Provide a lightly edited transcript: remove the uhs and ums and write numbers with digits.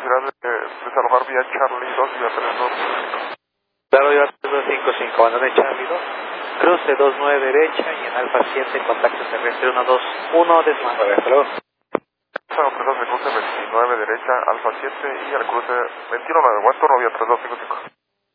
velocidad de desarmar vía Charlie 2, vía 3255. Claro, vía 3255, abandone Charlie 2, cruce 29 derecha y en Alfa 7, contacto terrestre 121, desmango, hasta luego. San Pedro, cruce 29 derecha, Alfa 7 y al cruce 21, aguanto, vía 3255.